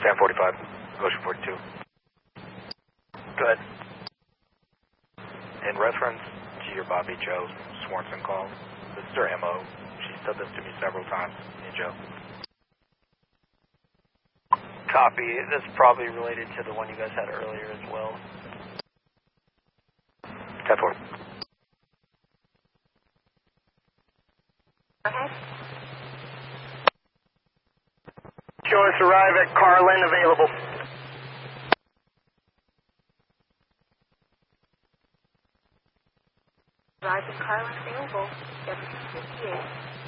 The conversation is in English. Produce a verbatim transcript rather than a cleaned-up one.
ten forty-five, Ocean forty-two. Go ahead. In reference to your Bobby Joe Swanson call, this is her M O. She said this to me several times. Hey, Joe. Copy. This is probably related to the one you guys had earlier as well. ten four. Okay. Show us arrive at Carlin, available. Arrive at Carlin available, seven fifty-eight.